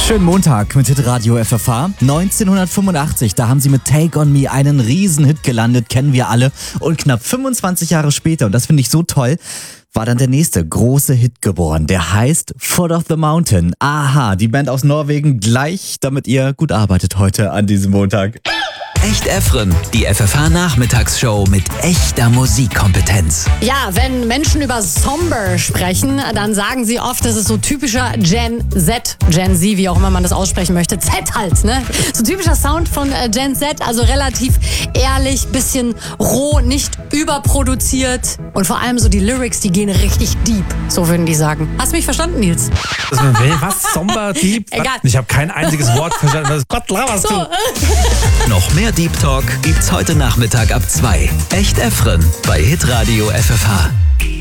Schönen Montag mit Hitradio FFH. 1985, da haben sie mit Take On Me einen Riesenhit gelandet, kennen wir alle. Und knapp 25 Jahre später, und das finde ich so toll, war dann der nächste große Hit geboren. Der heißt Foot of the Mountain. Aha, die Band aus Norwegen gleich, damit ihr gut arbeitet heute an diesem Montag. Echt Efren, die FFH-Nachmittagsshow mit echter Musikkompetenz. Ja, wenn Menschen über Somber sprechen, dann sagen sie oft, das ist so typischer Gen Z, Gen Z, wie auch immer man das aussprechen möchte. Z halt, ne? So typischer Sound von Gen Z, also relativ ehrlich, bisschen roh, nicht überproduziert. Und vor allem so die Lyrics, die gehen richtig deep, so würden die sagen. Hast du mich verstanden, Nils? Was? Somber, deep? Egal. Ich habe kein einziges Wort verstanden. Was Gott laberst du? Noch mehr Deep Talk gibt's heute Nachmittag ab 2. Echt Efren bei Hitradio FFH.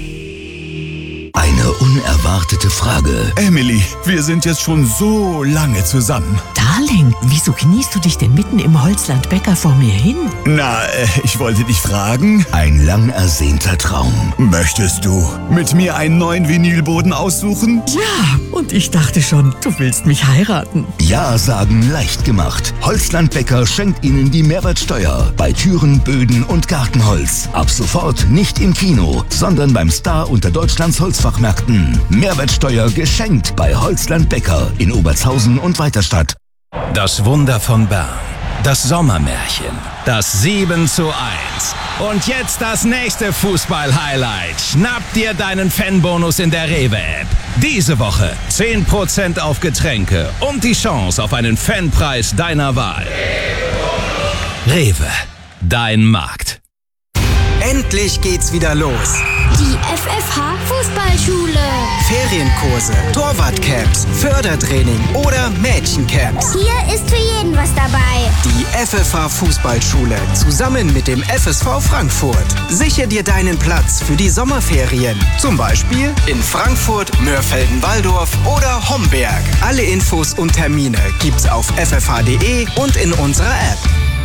Eine unerwartete Frage. Emily, wir sind jetzt schon so lange zusammen. Darling, wieso kniest du dich denn mitten im Holzland-Bäcker vor mir hin? Na, ich wollte dich fragen, Ein lang ersehnter Traum. möchtest du mit mir einen neuen Vinylboden aussuchen? Ja, und ich dachte schon, du willst mich heiraten. Ja sagen leicht gemacht. Holzland-Bäcker schenkt Ihnen die Mehrwertsteuer bei Türen, Böden und Gartenholz. Ab sofort nicht im Kino, sondern beim Star unter Deutschlands Holzfachmärkten. Mehrwertsteuer geschenkt bei Holzland-Bäcker in Obertshausen und Weiterstadt. Das Wunder von Bern. Das Sommermärchen. Das 7:1. Und jetzt das nächste Fußball-Highlight. Schnapp dir deinen Fanbonus in der Rewe-App. Diese Woche 10% auf Getränke und die Chance auf einen Fanpreis deiner Wahl. Rewe. Dein Markt. Endlich geht's wieder los. Die FFH Fußballschule. Ferienkurse, Torwartcamps, Fördertraining oder Mädchencamps. Hier ist für jeden was dabei. Die FFH Fußballschule zusammen mit dem FSV Frankfurt. Sichere dir deinen Platz für die Sommerferien. Zum Beispiel in Frankfurt, Mörfelden-Walldorf oder Homberg. Alle Infos und Termine gibt's auf ffh.de und in unserer App.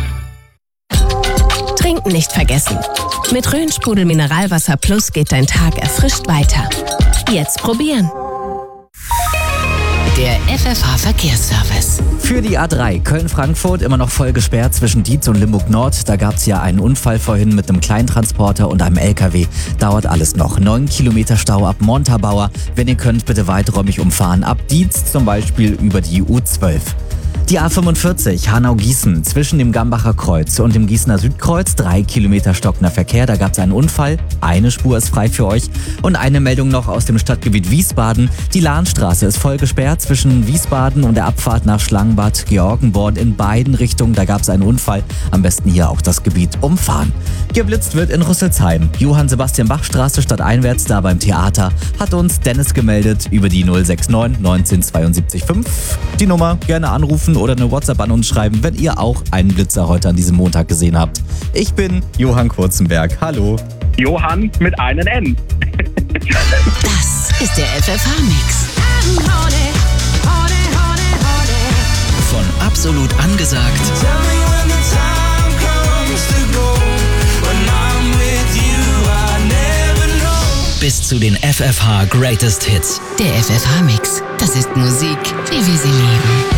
Trinken nicht vergessen. Mit Rhön-Sprudel Mineralwasser Plus geht dein Tag erfrischt weiter. Jetzt probieren. Der FFH Verkehrsservice. Für die A3 Köln-Frankfurt immer noch voll gesperrt zwischen Dietz und Limburg-Nord. Da gab es ja einen Unfall vorhin mit einem Kleintransporter und einem LKW. Dauert alles noch. 9 Kilometer Stau ab Montabaur. Wenn ihr könnt, bitte weiträumig umfahren. Ab Dietz zum Beispiel über die U12. Die A45 Hanau-Gießen zwischen dem Gambacher Kreuz und dem Gießener Südkreuz. 3 Kilometer stockender Verkehr, da gab es einen Unfall. Eine Spur ist frei für euch. Und eine Meldung noch aus dem Stadtgebiet Wiesbaden. Die Lahnstraße ist voll gesperrt zwischen Wiesbaden und der Abfahrt nach Schlangenbad Georgenborn in beiden Richtungen. Da gab es einen Unfall. Am besten hier auch das Gebiet umfahren. Geblitzt wird in Rüsselsheim. Johann-Sebastian-Bach-Straße stadteinwärts, da beim Theater, hat uns Dennis gemeldet über die 069 19 72 5. Die Nummer gerne anrufen oder eine WhatsApp an uns schreiben, wenn ihr auch einen Blitzer heute an diesem Montag gesehen habt. Ich bin Johann Kurzenberg. Hallo. Johann mit einem N. Das ist der FFH-Mix. Von absolut angesagt bis zu den FFH Greatest Hits. Der FFH-Mix. Das ist Musik, wie wir sie lieben.